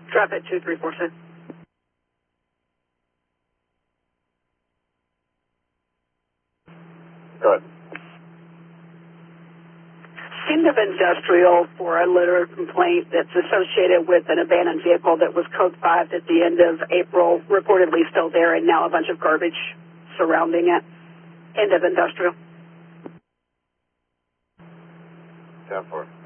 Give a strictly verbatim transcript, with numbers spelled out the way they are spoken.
Traffic two three four six. Good. End of industrial for a litter complaint that's associated with an abandoned vehicle that was code five at the end of April, reportedly still there, and now a bunch of garbage surrounding it. End of industrial. ten four.